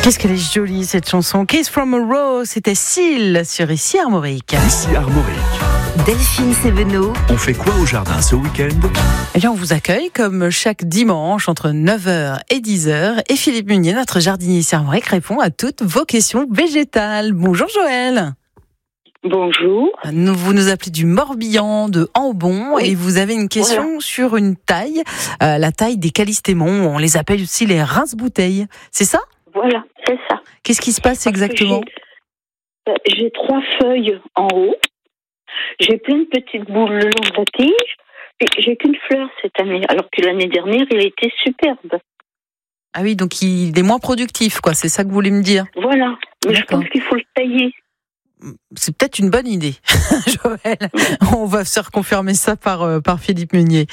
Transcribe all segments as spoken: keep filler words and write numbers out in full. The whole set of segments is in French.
Qu'est-ce qu'elle est jolie cette chanson. Kiss from a Rose, c'était Seal sur Ici Armorique. Ici Armorique. Delphine Sévenot. On fait quoi au jardin ce week-end ? Eh bien, on vous accueille comme chaque dimanche entre neuf heures et dix heures. Et Philippe Munier, notre jardinier ici Armorique, répond à toutes vos questions végétales. Bonjour Joël. Bonjour. Nous, vous nous appelez du Morbihan, de Ambon, oui. Et vous avez une question voilà. sur une taille, euh, la taille des calystémons. On les appelle aussi les rince-bouteilles. C'est ça ? Voilà, c'est ça. Qu'est-ce qui se passe Parce exactement ? j'ai, euh, j'ai trois feuilles en haut. J'ai plein de petites boules le long de la tige. Et j'ai qu'une fleur cette année, alors que l'année dernière, il était superbe. Ah oui, donc il est moins productif, quoi. C'est ça que vous voulez me dire ? Voilà. Mais D'accord. je pense qu'il faut le tailler. C'est peut-être une bonne idée, Joël. On va se reconfirmer ça par, euh, par Philippe Munier.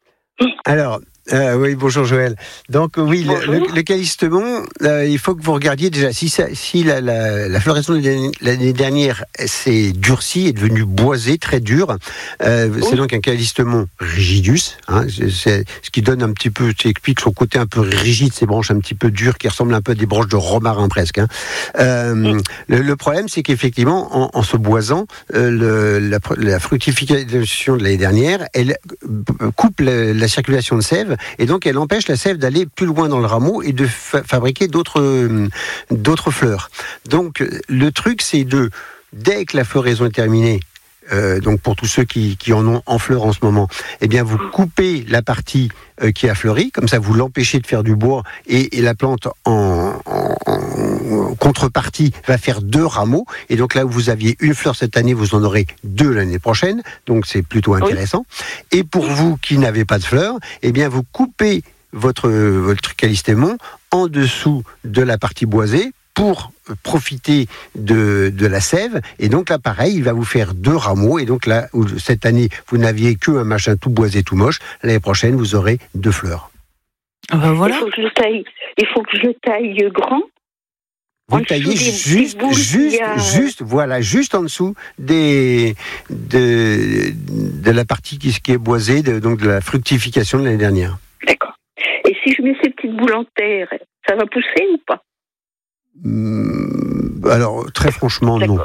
Alors, euh, oui, bonjour Joël. Donc oui, bonjour. le, le, le calystémon, euh, il faut que vous regardiez déjà si, ça, si la, la, la floraison de l'année dernière s'est durcie, est devenue boisée, très dure. Euh, oh. C'est donc un calystémon rigidus, hein, c'est, c'est ce qui donne un petit peu, ça explique son côté un peu rigide, ses branches un petit peu dures, qui ressemblent un peu à des branches de romarin presque. Hein. Euh, oh. le, le problème, c'est qu'effectivement, en, en se boisant, euh, le, la, la fructification de l'année dernière, elle coupe la, la circulation de sève. Et donc, elle empêche la sève d'aller plus loin dans le rameau et de fa- fabriquer d'autres, euh, d'autres fleurs. Donc, le truc, c'est de, dès que la floraison est terminée, euh, donc pour tous ceux qui, qui en ont en fleurs en ce moment, eh bien, vous coupez la partie euh, qui a fleuri, comme ça, vous l'empêchez de faire du bois et, et la plante en, en, en contrepartie va faire deux rameaux. Et donc là où vous aviez une fleur cette année, vous en aurez deux l'année prochaine. Donc, c'est plutôt intéressant. Oui. Et pour vous qui n'avez pas de fleurs, eh bien, vous coupez votre, votre calystémon en dessous de la partie boisée pour profiter de, de la sève. Et donc là, pareil, il va vous faire deux rameaux. Et donc là, cette année, vous n'aviez qu'un machin tout boisé, tout moche. L'année prochaine, vous aurez deux fleurs. Ben voilà. Il faut que je le taille, il faut que je le taille grand. Vous taillez juste, juste, a... juste, voilà, juste en dessous des, de, de la partie qui, qui est boisée, de, donc de la fructification de l'année dernière. D'accord. Et si je mets ces petites boules en terre, ça va pousser ou pas ? Alors, très franchement, non.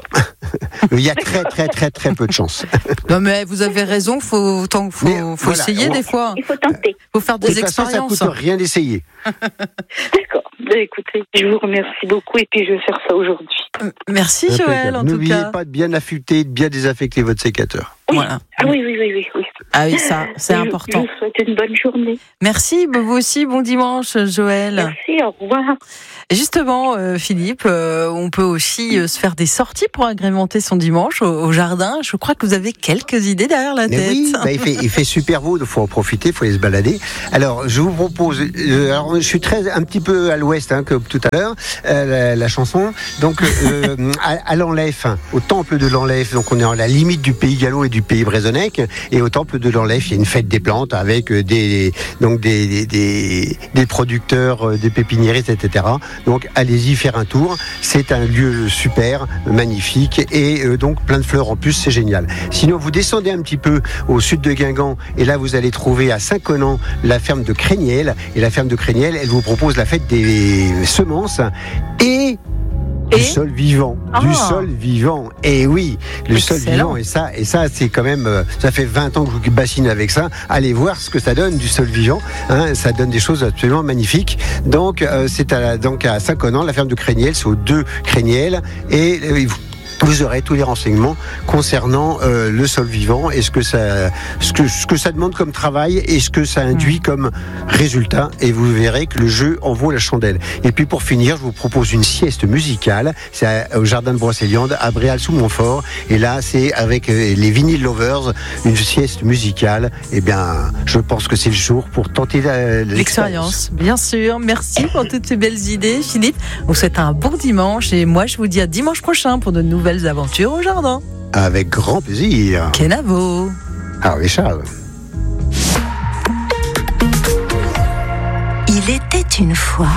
Il y a très, très, très, très peu de chance. Non, mais vous avez raison, il faut, faut, faut voilà, essayer on... des fois. Il faut tenter. Il faut faire des de expériences. Façon, ça coûte rien d'essayer. D'accord. Écoutez, je vous remercie beaucoup et puis je vais faire ça aujourd'hui. Merci Joël, en N'oubliez tout cas. pas de bien affûter, de bien désaffecter votre sécateur. Oui. Voilà. Ah oui, oui, oui, oui, oui. Ah oui, ça, c'est je, important. Je vous souhaite une bonne journée. Merci, vous aussi, bon dimanche, Joël. Merci, au revoir. Et justement, euh, Philippe, euh, on peut aussi euh, se faire des sorties pour agrémenter son dimanche au, au jardin. Je crois que vous avez quelques idées derrière la Mais tête. Oui, bah, il, fait, il fait super beau, il faut en profiter, il faut aller se balader. Alors, je vous propose, euh, alors, je suis très, un petit peu à l'ouest, hein, comme tout à l'heure, euh, la, la chanson. Donc, euh, à, à l'Enlève, hein, au temple de l'Enlève, donc on est à la limite du pays gallo et du pays brézonnec. Et au temple de l'Enlève, il y a une fête des plantes avec des, donc des, des, des, des producteurs, des pépiniéristes, et cetera. Donc, allez-y faire un tour. C'est un lieu super, magnifique et euh, donc plein de fleurs en plus, c'est génial. Sinon, vous descendez un petit peu au sud de Guingamp et là, vous allez trouver à Saint-Connan la ferme de Créniel. Et la ferme de Créniel, elle vous propose la fête des semences et... Et du sol vivant, ah. du sol vivant. Et oui, le Excellent. sol vivant. Et ça, et ça, c'est quand même, euh, ça fait vingt ans que je vous bassine avec ça. Allez voir ce que ça donne du sol vivant. Hein, ça donne des choses absolument magnifiques. Donc, euh, c'est à, donc à Saint-Connan, la ferme de Créniel, c'est aux deux Créniel. Et euh, vous aurez tous les renseignements concernant euh, le sol vivant et ce que ça, ce que, ce que ça demande comme travail et ce que ça induit mmh. comme résultat. Et vous verrez que le jeu en vaut la chandelle. Et puis pour finir, je vous propose une sieste musicale. C'est à, au jardin de Brocéliande, à Bréal-sous-Montfort. Et là, c'est avec euh, les Vinyl Lovers, une sieste musicale. Eh bien, je pense que c'est le jour pour tenter la, l'expérience. l'expérience. Bien sûr. Merci pour toutes ces belles idées, Philippe. On vous souhaite un bon dimanche. Et moi, je vous dis à dimanche prochain pour de nouvelles aventures au jardin. Avec grand plaisir. Kenavo. Ah oui, Charles. Il était une fois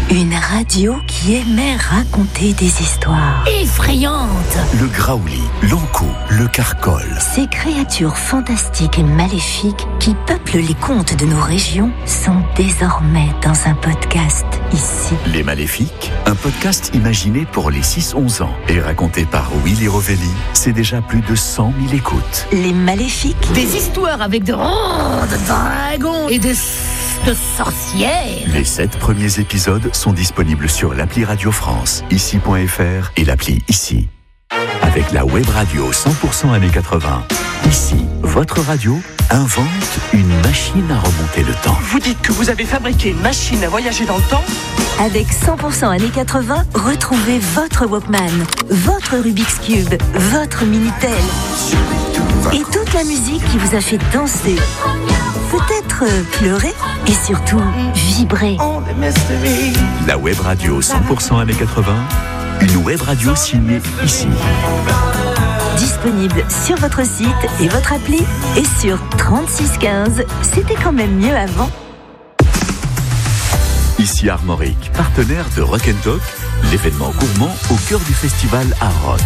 Une radio qui aimait raconter des histoires effrayantes. Le graouli, l'ankou, le carcol. Ces créatures fantastiques et maléfiques qui peuplent les contes de nos régions sont désormais dans un podcast ici. Les Maléfiques, un podcast imaginé pour les six onze ans et raconté par Willy Rovelli, c'est déjà plus de cent mille écoutes. Les Maléfiques. Des histoires avec de grands dragons et de... de sorcières. Les sept premiers épisodes sont disponibles sur l'appli Radio France, ici point f r et l'appli Ici. Avec la web radio cent pour cent années quatre-vingts, Ici, votre radio invente une machine à remonter le temps. Vous dites que vous avez fabriqué une machine à voyager dans le temps ? Avec cent pour cent années quatre-vingts, retrouvez votre Walkman, votre Rubik's Cube, votre Minitel et toute la musique qui vous a fait danser, peut-être pleurer et surtout vibrer. La web radio cent pour cent années quatre-vingts, une web radio signée Ici. Disponible sur votre site et votre appli et sur trente-six quinze. C'était quand même mieux avant. Ici Armorique, partenaire de Rock'n'Talk, l'événement gourmand au cœur du festival Art Rock.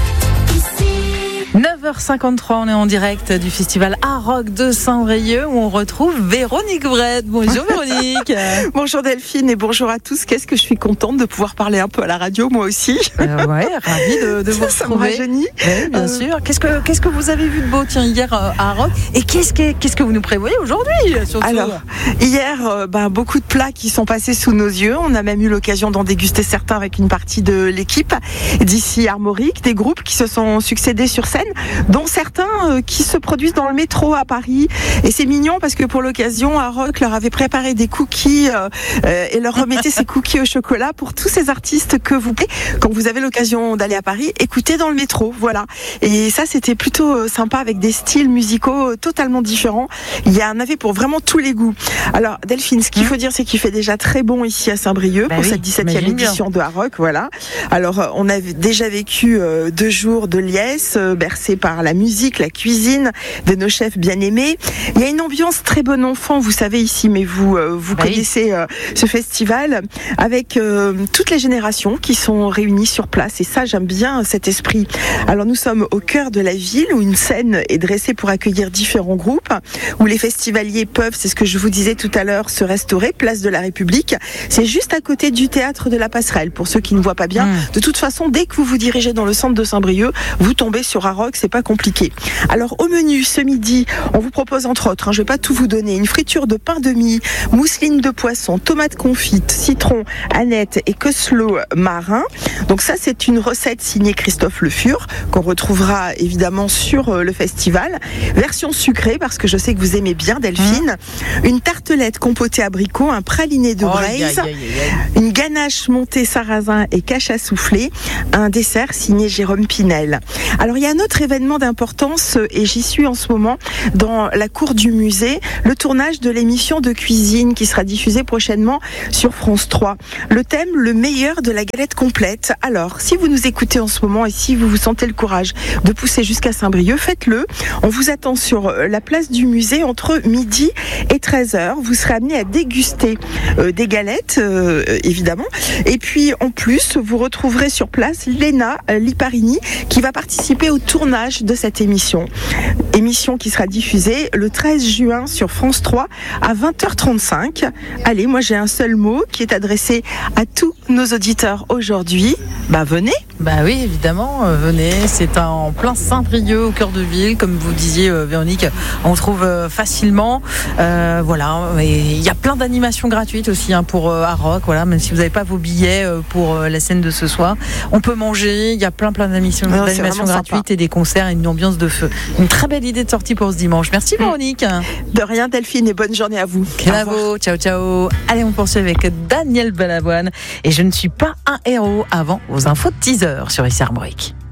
neuf heures cinquante-trois, on est en direct du festival Art Rock de Saint-Brieuc où on retrouve Véronique Brett. Bonjour Véronique. Bonjour Delphine et bonjour à tous. Qu'est-ce que je suis contente de pouvoir parler un peu à la radio, moi aussi. Euh, ouais, ravie de, de vous ça, retrouver. Ça me rajeunit. Ouais, bien euh... sûr. Qu'est-ce que, qu'est-ce que vous avez vu de beau tiens, hier euh, à Art Rock et qu'est-ce que, qu'est-ce que vous nous prévoyez aujourd'hui surtout? Alors, hier, euh, ben, beaucoup de plats qui sont passés sous nos yeux. On a même eu l'occasion d'en déguster certains avec une partie de l'équipe d'ici Armorique, des groupes qui se sont succédés sur scène, dont certains euh, qui se produisent dans le métro à Paris. Et c'est mignon parce que pour l'occasion, Art Rock leur avait préparé des cookies euh, euh, et leur remettait ces cookies au chocolat pour tous ces artistes que vous, quand vous avez l'occasion d'aller à Paris, écoutez dans le métro. Voilà. Et ça, c'était plutôt euh, sympa avec des styles musicaux euh, totalement différents. Il y en avait pour vraiment tous les goûts. Alors, Delphine, ce qu'il mmh. faut dire, c'est qu'il fait déjà très bon ici à Saint-Brieuc bah pour oui, cette dix-septième édition de Art Rock. Voilà. Alors, euh, on a déjà vécu euh, deux jours de liesse, euh, bercés par la musique, la cuisine de nos chefs bien-aimés. Il y a une ambiance très bon enfant, vous savez ici, mais vous euh, vous bah connaissez euh, ce festival avec euh, toutes les générations qui sont réunies sur place. Et ça, j'aime bien cet esprit. Alors, nous sommes au cœur de la ville où une scène est dressée pour accueillir différents groupes, où les festivaliers peuvent, c'est ce que je vous disais tout à l'heure, se restaurer, place de la République. C'est juste à côté du théâtre de la Passerelle. Pour ceux qui ne voient pas bien, mmh. de toute façon, dès que vous vous dirigez dans le centre de Saint-Brieuc, vous tombez sur Art Rock, c'est pas compliqué. Alors au menu ce midi, on vous propose entre autres, hein, je vais pas tout vous donner, une friture de pain de mie, mousseline de poisson, tomates confites, citron, aneth et coslo marin. Donc ça c'est une recette signée Christophe Le Fur qu'on retrouvera évidemment sur le festival. Version sucrée parce que je sais que vous aimez bien Delphine. Mmh. Une tartelette compotée abricot, un praliné de oh, braise, aïe, aïe, aïe, aïe. Une ganache montée sarrasin et cache à souffler, un dessert signé Jérôme Pinel. Alors il y a un autre événement d'importance et j'y suis en ce moment dans la cour du musée, le tournage de l'émission de cuisine qui sera diffusée prochainement sur France trois. Le thème, le meilleur de la galette complète. Alors, si vous nous écoutez en ce moment et si vous vous sentez le courage de pousser jusqu'à Saint-Brieuc, faites-le. On vous attend sur la place du musée entre midi et treize heures. Vous serez amené à déguster euh, des galettes, euh, évidemment. Et puis, en plus, vous retrouverez sur place Léna euh, Liparini qui va participer au tournage de cette émission. Émission qui sera diffusée le treize juin sur France trois à vingt heures trente-cinq. Allez, moi j'ai un seul mot qui est adressé à tous nos auditeurs aujourd'hui. Bah venez. Bah oui, évidemment, euh, venez. C'est un, en plein Saint-Brieuc, au cœur de ville, comme vous disiez, euh, Véronique. On trouve euh, facilement. Euh, voilà. Et il y a plein d'animations gratuites aussi hein, pour euh, Art Rock. Voilà, même si vous n'avez pas vos billets euh, pour euh, la scène de ce soir, on peut manger. Il y a plein plein d'animations, non, d'animations gratuites sympa. Et des concerts, et une ambiance de feu. Une très belle idée de sortie pour ce dimanche. Merci Véronique. De rien Delphine et bonne journée à vous. Bravo, ciao ciao. Allez, on poursuit avec Daniel Balavoine. Et je ne suis pas un héros avant vos infos de teaser sur Ici Armorique.